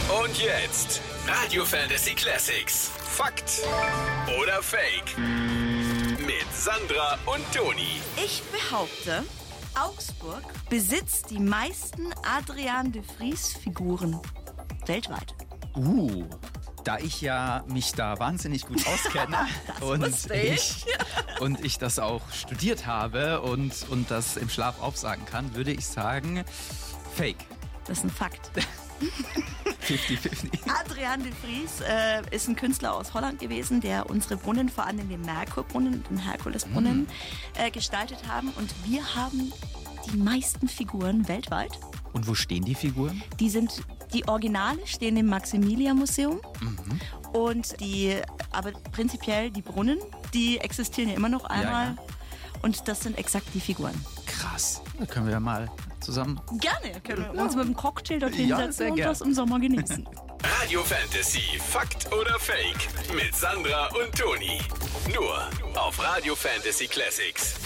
Und jetzt Radio Fantasy Classics. Fakt oder Fake? Mit Sandra und Toni. Ich behaupte, Augsburg besitzt die meisten Adrian de Vries-Figuren weltweit. Da ich ja mich da wahnsinnig gut auskenne und ich das auch studiert habe und das im Schlaf aufsagen kann, würde ich sagen, Fake. Das ist ein Fakt. 50-50. Adrian de Vries ist ein Künstler aus Holland gewesen, der unsere Brunnen, vor allem den Merkurbrunnen, den Herkulesbrunnen, gestaltet haben. Und wir haben die meisten Figuren weltweit. Und wo stehen die Figuren? Die Originale stehen im Maximilian-Museum. Und aber prinzipiell die Brunnen, die existieren ja immer noch einmal. Ja. Und das sind exakt die Figuren. Krass. Da können wir ja mal zusammen... Gerne. Können wir uns mit einem Cocktail dorthin setzen und das im Sommer genießen. Radio Fantasy, Fakt oder Fake? Mit Sandra und Toni. Nur auf Radio Fantasy Classics.